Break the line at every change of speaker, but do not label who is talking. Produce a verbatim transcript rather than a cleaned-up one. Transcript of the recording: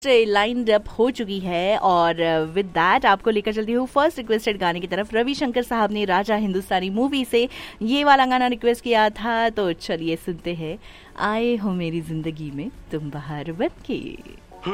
Lined up हो चुकी है और विद दैट आपको लेकर चलती हूँ फर्स्ट रिक्वेस्टेड गाने की तरफ। रविशंकर साहब ने राजा हिंदुस्तानी मूवी से ये वाला गाना रिक्वेस्ट किया था, तो चलिए सुनते हैं। आए हो मेरी जिंदगी में तुम बहार बन के।